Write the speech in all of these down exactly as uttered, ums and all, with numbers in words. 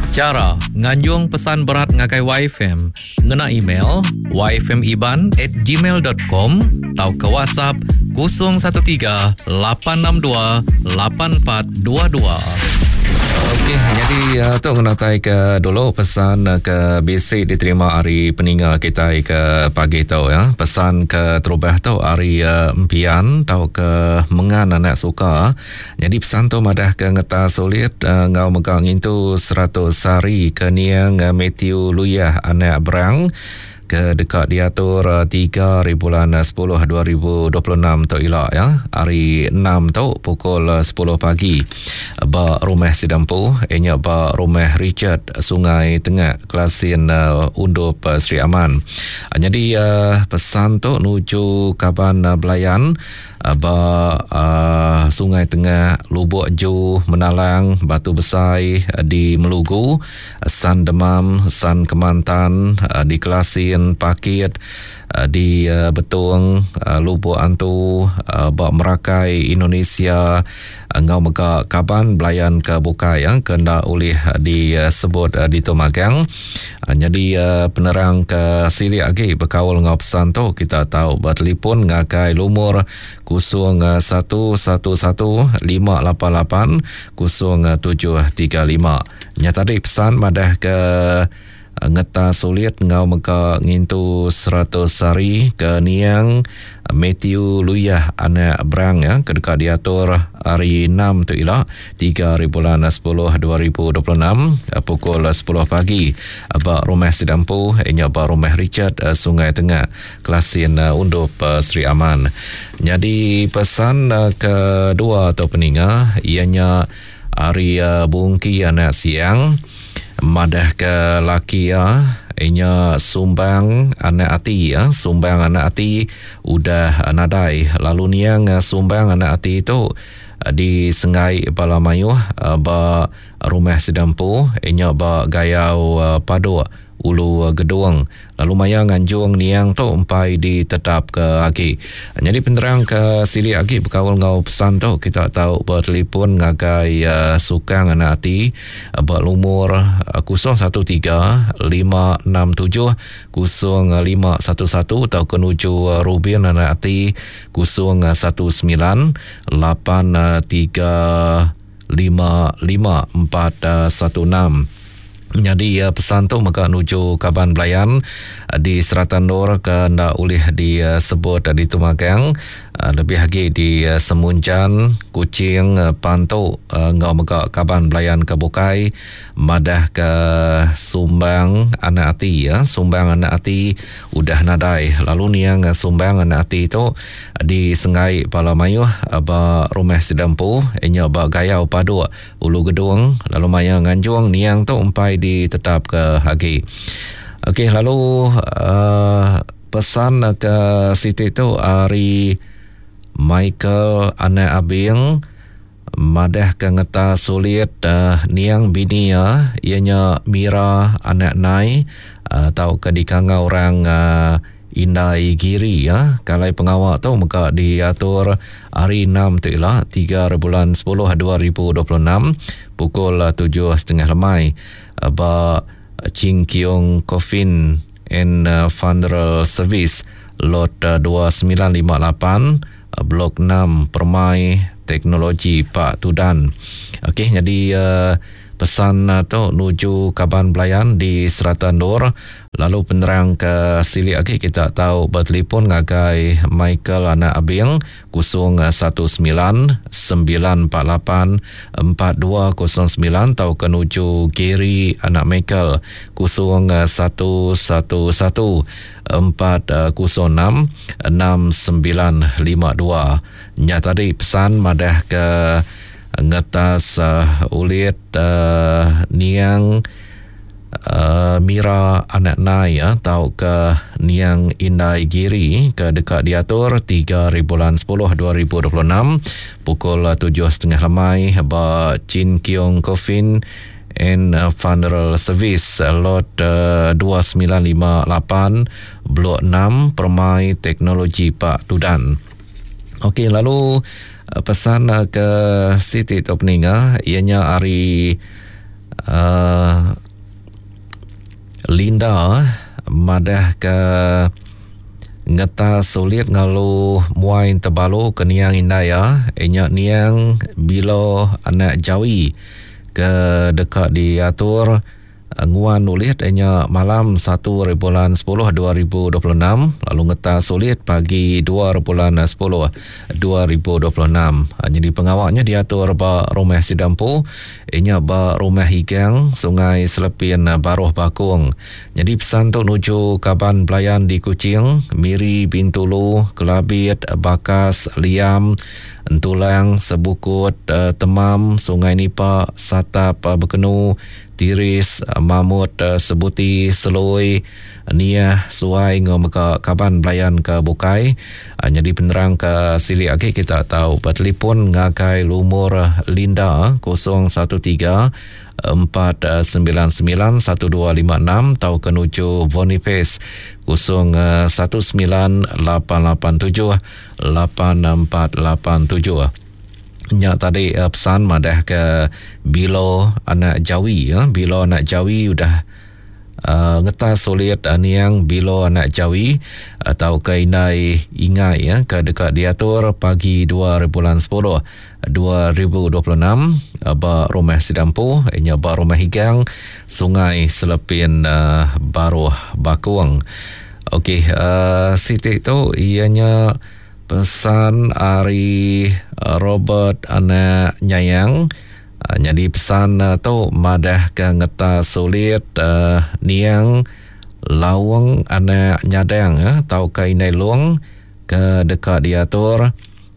Cara nganjung pesan berat ngagai Y F M, ngena email y f m iban at gmail dot com atau ke WhatsApp kosong satu tiga lapan enam dua lapan empat dua dua. Okey, jadi uh, tu kena tai ke dulu pesan uh, ke basic diterima hari peninggal kita ke pagi tu ya. Pesan ke terubah tu hari uh, empian tau ke mengan anak suka. Jadi pesan tu madah ke ngeta sulit uh, ngau megang itu seratus hari ke niang uh, Matthew Luyah anak berang ke dekat diatur uh, tiga bulan sepuluh dua ribu dua puluh enam tu ilak ya. Hari enam tu pukul uh, sepuluh pagi. Ba rumah Sidampu, ianya ba rumah Richard Sungai Tengah Kelasin uh, Undup uh, Sri Aman. Uh, jadi uh, pesan tu nuju Kaban uh, Belayan uh, ba uh, Sungai Tengah, Lubuk Ju, Menalang, Batu Besai uh, di Melugu, uh, San Demam, San Kemantan uh, di Kelasin, Pakit uh, di uh, Betung, uh, Lubuk Antu, uh, ba Merakai Indonesia, uh, ngau mega Kaban Belayan ke Bukai yang kena oleh disebut uh, di Tomagang. Uh, jadi uh, penerang ke sili lagi berkawal ngau pesan tu kita tahu bertelefon ngakai lumur kosong satu satu satu lima lapan lapan kosong tujuh tiga lima. Nyata tadi pesan madah ke ngeta sulit ngau meka ngintu seratus hari ke niang Matthew Luyah anak berang ya ke dekat diatur hari enam tu ilah tiga bulan sepuluh dua ribu dua puluh enam pukul sepuluh pagi ba rumah Sidampu ianya ba rumah Richard Sungai Tengah Kelasin Undup Sri Aman. Jadi pesan kedua atau peninga ianya hari bungki anak siang madah ke laki ya, ianya sumbang anak ati ya, sumbang anak ati udah nadai. Lalu niang sumbang anak ati itu di Sengai Balamayu ba rumah Sidampu, ianya ba Gayau Padu Ulu Geduang. Lalu maya nganjung niang tu umpai ditetap ke agi. Jadi penerang ke sili agi berkawal ngau pesan tu kita tahu bertelefon ngagai uh, sukang anak ati uh, berumur uh, kosong satu tiga lima enam tujuh kosong lima satu satu atau kenuju uh, Rubin anak ati kosong satu sembilan lapan tiga lima lima empat satu enam. Jadi uh, pesan tu maka nuju Kaban Belayan uh, di Seratan Nur ke ndak oleh disebut uh, di Tumagang, uh, lebih lagi di uh, Semunjan, Kuching, uh, Pantu uh, ngau maka Kaban Belayan ke Bukai madah ke Sumbang anak ati ya, Sumbang anak ati udah nadai. Lalu niang uh, Sumbang anak ati tu uh, di Sengai Balamayu uh, ba rumah Sidampu ianya ba Gayau Padu Ulu Gedung. Lalu maya nganjung niang tu umpai ditetap ke hagi. Okey, lalu uh, pesan ke Siti tu hari Michael anak abing madah ke ngeta sulit uh, niang bini ya, ianya Mira anak nai uh, tau ke dikanga orang uh, Indai Giri ya. Kalai pengawak tu maka diatur hari enam tu ialah tiga bulan sepuluh dua ribu dua puluh enam pukul tujuh setengah lemai ba Ching Kiong Coffin and uh, Funeral Service lot uh, dua sembilan lima lapan uh, blok enam Permai Teknologi Pak Tudan. Okey, jadi uh, pesan uh, tu nuju Kaban Belayan di Seratan Nur. Lalu penerang ke sili lagi kita tahu bertelefon ngagai Michael anak abing kosong satu sembilan sembilan empat lapan empat dua kosong sembilan atau kenuju Gary anak Michael kosong satu satu satu empat kosong enam enam sembilan lima dua. Nyata tadi pesan madah ke ngetas uh, ulit uh, niang Uh, Mira anak nai ya, tau ke niang Indai Giri ke dekat diatur tiga bulan sepuluh dua ribu dua puluh enam pukul tujuh setengah lemai ba Chin Kiong Coffin and uh, Funeral Service lot uh, dua sembilan lima lapan blok enam Permai Teknologi Pak Tudan. Okey, lalu uh, pesan uh, ke Siti Topninga ianya hari uh, Linda madah ke ngeta sulit ngalu muai terbalo ke niang indaya enyak niang bila anak jawi ke dekat diatur nguan nulit enya malam satu bulan sepuluh dua ribu dua puluh enam lalu ngeta sulit pagi dua bulan sepuluh dua ribu dua puluh enam. Jadi pengawaknya diatur ba rumah Sidampu enya ba rumah Higang Sungai Selepin Baruh Bakung. Jadi pesan tu nuju Kaban Belayan di Kuching, Miri Bintulu, Kelabit, Bakas, Liam, Entulang, Sebukut, uh, Temam, Sungai Nipa, Satap, uh, Bekenu, Tiris, uh, Mamut, uh, Sebuti, Seloi, Niah, Suai, ngomeka Kaban Belayan ke Bukai. Uh, jadi penerang ke sili lagi kita tahu bertelefon ngakai lumur Linda kosong satu tiga empat sembilan sembilan satu dua lima enam atau kenuju Boniface kosong satu sembilan lapan lapan tujuh lapan empat lapan tujuh. Nya tadi uh, pesan madah ke Bilo anak Jawi ya. Bilo anak Jawi udah uh, ngeta sulit uh, niang Bilo anak Jawi atau ke inai ingai ya ke dekat diatur pagi dua bulan sepuluh dua ribu dua puluh enam ba rumah Sidampu nya ba rumah Higang Sungai Selepin uh, Baruh Bakung. Okey, uh, Siti tu ianya pesan Ari uh, Robert anak Nyayang. Uh, jadi pesan uh, tu madah ke ngeta sulit uh, niang lawang anak Nyadang uh, tau ke inai luang ke dekat diatur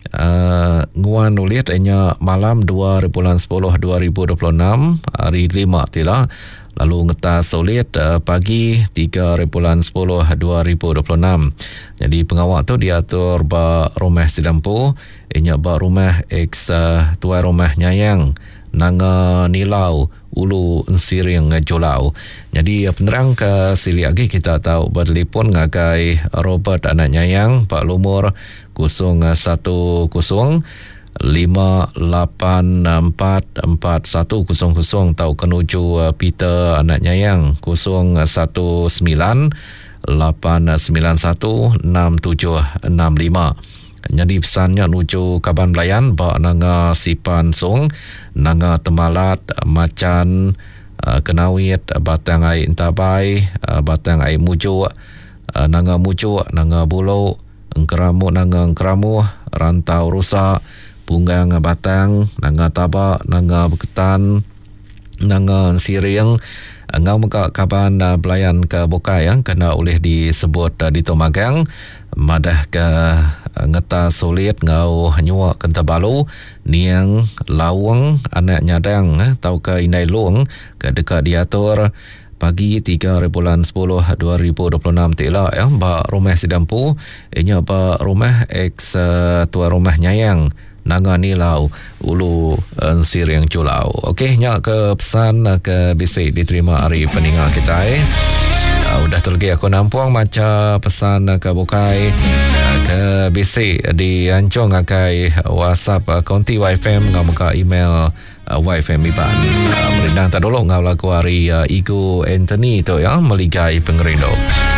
Uh, nguan nulit enya malam dua bulan sepuluh dua ribu dua puluh enam hari lima tila lalu ngeta sulit uh, pagi tiga bulan sepuluh dua ribu dua puluh enam. Jadi pengawak tu diatur ba rumah Sidampu enya ba rumah ex uh, tua rumah Nyayang Nanga Nilau Ulu Ensiring Jolau. Jadi penerang ke sili lagi kita tahu bertelefon ngagai Robert anak Nyayang Pak Lumur kosong satu kosong lima lapan empat empat satu kosong kosong atau kenuju Peter anak Nyayang kosong satu sembilan lapan sembilan satu enam tujuh enam lima. Jadi pesannya nuju Kaban Belayan ba nanga Sipan Song, nanga Temalat, Macan, uh, Kenawit, Batang Ai Intabai, uh, Batang Ai Muju, uh, nanga Muju, nanga Bulo, Engkeramu nanga Engkeramu, Rantau Rusak, Punggang Batang, nanga Taba, nanga Beketan, nanga Siriang. Ngau muka Kaban uh, Belayan ke Bukai yang kena oleh disebut uh, di Tomagang madah ke uh, ngeta sulit ngau nyua kenta balu niang lawang anak Nyadang eh, tau ke inai luang ke dekat diatur pagi tiga bulan sepuluh dua ribu dua puluh enam tila ya ba rumah Sidampu inya ba rumah ex uh, tua rumah Nyayang Nanga Nilau Ulu Ensiring Jolau. Okey, nyak ke pesan ke bisik diterima hari peninggal kita eh. Uh, udah terlegi aku nampuang macam pesan ke Bukai uh, ke bisik di Ancong akai WhatsApp uh, konti Y F M ngau muka email uh, Y F M Iban. Uh, merindang tak dulu ngau laku hari uh, Igu Anthony tu ya meligai pengerindo.